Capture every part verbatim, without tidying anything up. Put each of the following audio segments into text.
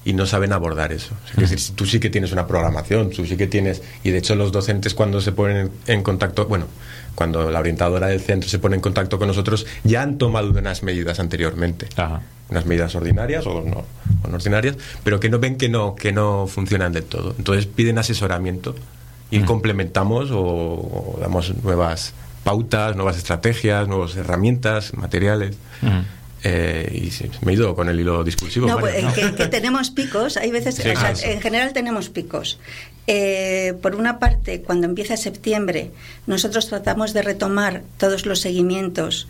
y no saben abordar eso. O sea, uh-huh. Es decir, tú sí que tienes una programación, tú sí que tienes, y de hecho los docentes cuando se ponen en contacto, bueno, cuando la orientadora del centro se pone en contacto con nosotros, ya han tomado unas medidas anteriormente, uh-huh. unas medidas ordinarias o no, o no ordinarias, pero que no ven que no, que no funcionan del todo. Entonces piden asesoramiento y uh-huh. complementamos o, o damos nuevas pautas, nuevas estrategias, nuevas herramientas, materiales. Uh-huh. Eh, y sí, me he ido con el hilo discursivo. No, María, pues, ¿no? Que, que tenemos picos, hay veces, sí, o sea, ah, en general tenemos picos. Eh, por una parte, cuando empieza septiembre, nosotros tratamos de retomar todos los seguimientos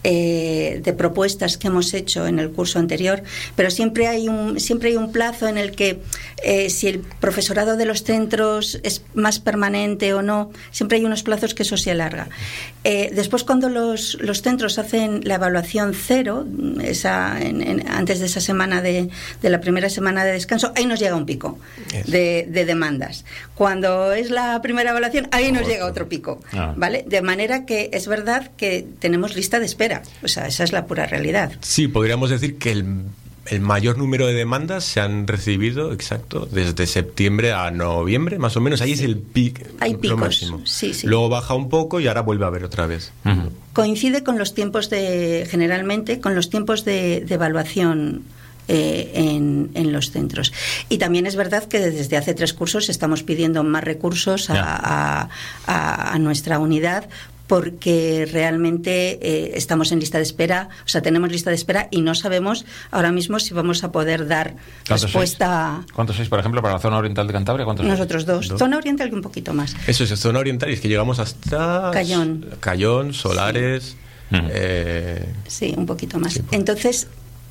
eh, de propuestas que hemos hecho en el curso anterior, pero siempre hay un, siempre hay un plazo en el que eh, si el profesorado de los centros es más permanente o no, siempre hay unos plazos que eso se alarga. Eh, después, cuando los, los centros hacen la evaluación cero, esa, en, en, antes de esa semana de, de la primera semana de descanso, ahí nos llega un pico de, de demandas. Cuando es la primera evaluación, ahí nos llega otro pico, ah. ¿vale? De manera que es verdad que tenemos lista de espera, o sea, esa es la pura realidad. Sí, podríamos decir que el, el mayor número de demandas se han recibido, exacto, desde septiembre a noviembre, más o menos, ahí sí. Es el pico. Hay picos, máximo. Sí, sí. Luego baja un poco y ahora vuelve a haber otra vez. Uh-huh. Coincide con los tiempos de, generalmente, con los tiempos de, de evaluación Eh, en, en los centros. Y también es verdad que desde hace tres cursos estamos pidiendo más recursos a, a, a, a nuestra unidad, porque realmente eh, estamos en lista de espera, o sea, tenemos lista de espera y no sabemos ahora mismo si vamos a poder dar respuesta. Sois? ¿Cuántos sois, por ejemplo, para la zona oriental de Cantabria? ¿Cuántos Nosotros dos. dos. Zona oriental y un poquito más. Eso es, zona oriental, y es que llegamos hasta Cayón. Cayón, Solares. Sí, eh... sí un poquito más. Sí, pues. Entonces...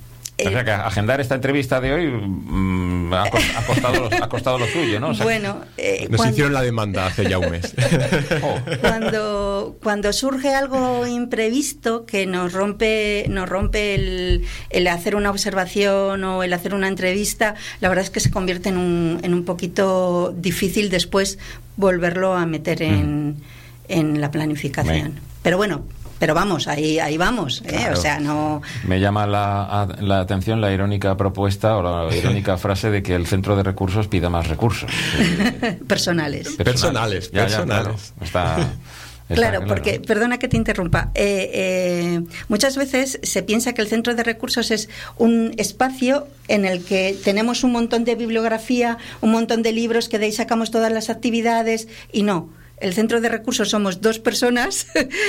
O sea que agendar esta entrevista de hoy mmm, ha, ha, costado lo, ha costado lo suyo, ¿no? O sea, bueno, eh, nos cuando, hicieron la demanda hace ya un mes. oh. cuando, cuando surge algo imprevisto que nos rompe, nos rompe el, el hacer una observación o el hacer una entrevista, la verdad es que se convierte en un, en un poquito difícil después volverlo a meter en, mm. en la planificación. Bien. Pero bueno, pero vamos, ahí ahí vamos, ¿eh? Claro. O sea, no... Me llama la, la atención la irónica propuesta o la irónica frase de que el centro de recursos pida más recursos. Personales. Personales, personales. Ya, ya, personales. Claro. Está... Está claro, claro, porque, perdona que te interrumpa, eh, eh, muchas veces se piensa que el centro de recursos es un espacio en el que tenemos un montón de bibliografía, un montón de libros, que de ahí sacamos todas las actividades, y no. El centro de recursos somos dos personas,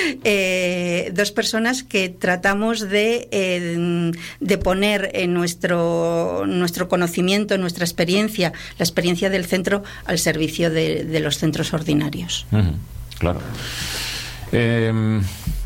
eh, dos personas que tratamos de, eh, de poner en nuestro, nuestro conocimiento, nuestra experiencia, la experiencia del centro al servicio de, de los centros ordinarios. Uh-huh, claro. Eh,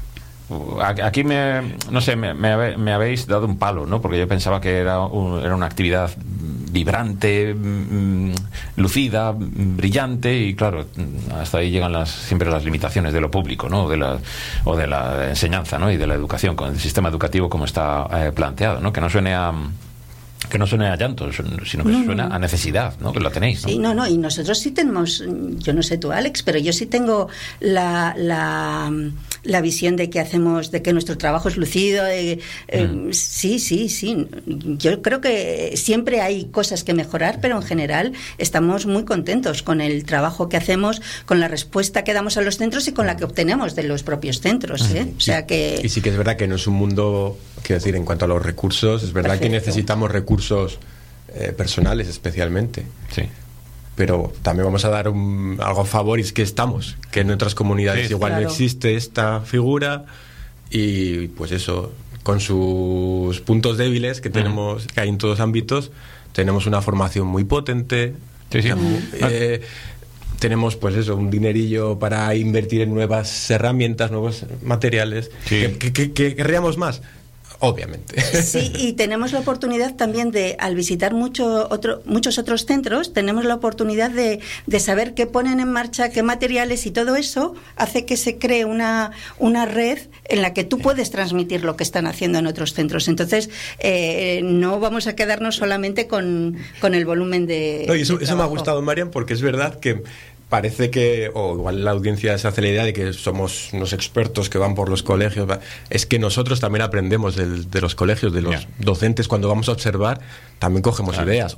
aquí me, no sé, me, me, me habéis dado un palo, ¿no? Porque yo pensaba que era, un, era una actividad vibrante, mmm, lucida, brillante, y claro, hasta ahí llegan las, siempre las limitaciones de lo público, ¿no? De la, o de la enseñanza, ¿no? Y de la educación, con el sistema educativo como está eh, planteado, ¿no? Que no suene a que no suene a llanto, sino que no, suena no. a necesidad, ¿no? Que lo tenéis, ¿no? Sí, no, no, y nosotros sí tenemos, yo no sé tú, Alex, pero yo sí tengo la, la, la visión de que hacemos, de que nuestro trabajo es lucido, de, eh, mm. sí, sí, sí. Yo creo que siempre hay cosas que mejorar, pero en general estamos muy contentos con el trabajo que hacemos, con la respuesta que damos a los centros y con la que obtenemos de los propios centros, ¿eh? O sea que... Y sí que es verdad que no es un mundo, quiero decir, en cuanto a los recursos, es verdad Perfecto. que necesitamos recursos Eh, personales especialmente, sí, pero también vamos a dar un, algo a favor, y es que estamos, que en otras comunidades sí, igual claro. no existe esta figura, y pues eso, con sus puntos débiles que tenemos, uh-huh. que hay en todos los ámbitos, tenemos una formación muy potente, sí, sí. Uh-huh. eh, tenemos pues eso, un dinerillo para invertir en nuevas herramientas, nuevos materiales, sí. que, que, que, que querríamos más. Obviamente. Sí, y tenemos la oportunidad también de, al visitar mucho otro, muchos otros centros, tenemos la oportunidad de, de saber qué ponen en marcha, qué materiales, y todo eso hace que se cree una, una red en la que tú puedes transmitir lo que están haciendo en otros centros. Entonces, eh, no vamos a quedarnos solamente con, con el volumen de... No, y eso, de eso me ha gustado, Marian, porque es verdad que parece que, o igual la audiencia se hace la idea de que somos unos expertos que van por los colegios. Es que nosotros también aprendemos del, de los colegios, de los yeah. docentes. Cuando vamos a observar, también cogemos claro. ideas.